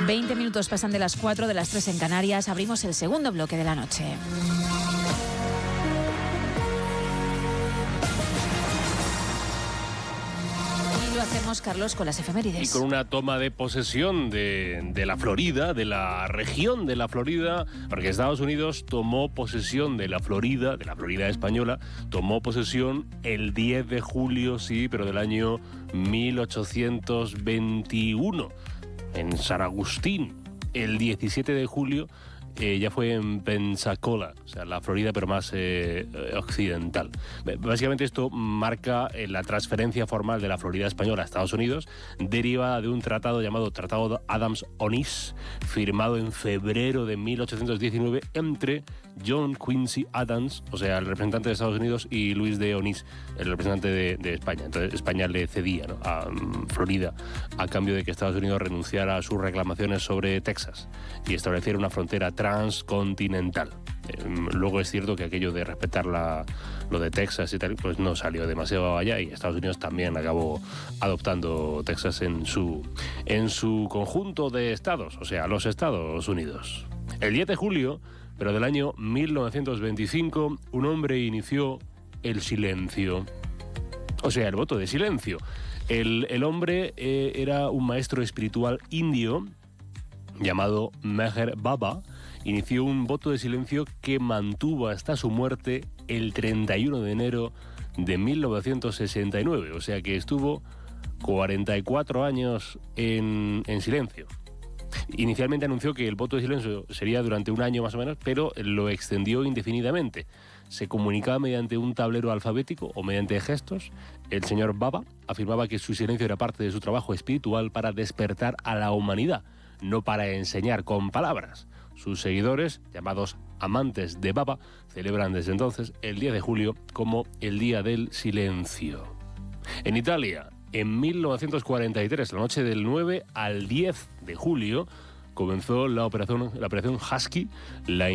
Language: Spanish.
20 minutos pasan de las 4, de las 3 en Canarias. Abrimos el segundo bloque de la noche. Lo hacemos, Carlos, con las efemérides. Y con una toma de posesión de la Florida, de la región de la Florida, porque Estados Unidos tomó posesión de la Florida española, tomó posesión el 10 de julio, sí, pero del año 1821, en San Agustín. El 17 de julio ya fue en Pensacola, o sea, la Florida, pero más occidental. Básicamente esto marca la transferencia formal de la Florida española a Estados Unidos, derivada de un tratado llamado Tratado Adams-Onís, firmado en febrero de 1819 entre John Quincy Adams, o sea, el representante de Estados Unidos, y Luis de Onís, el representante de España. Entonces España le cedía, ¿no?, a Florida a cambio de que Estados Unidos renunciara a sus reclamaciones sobre Texas y estableciera una frontera transcontinental. Luego es cierto que aquello de respetar lo de Texas y tal, pues no salió demasiado allá, y Estados Unidos también acabó adoptando Texas en su conjunto de estados, o sea, los Estados Unidos. El 10 de julio, pero del año 1925, un hombre inició el silencio, o sea, el voto de silencio. El hombre era un maestro espiritual indio llamado Meher Baba. Inició un voto de silencio que mantuvo hasta su muerte el 31 de enero de 1969, o sea que estuvo 44 años en silencio. Inicialmente anunció que el voto de silencio sería durante un año más o menos, pero lo extendió indefinidamente. Se comunicaba mediante un tablero alfabético o mediante gestos. El señor Baba afirmaba que su silencio era parte de su trabajo espiritual para despertar a la humanidad, no para enseñar con palabras. Sus seguidores, llamados amantes de Baba, celebran desde entonces el 10 de julio como el Día del Silencio. En Italia, en 1943, la noche del 9 al 10 de julio, comenzó la operación Husky, la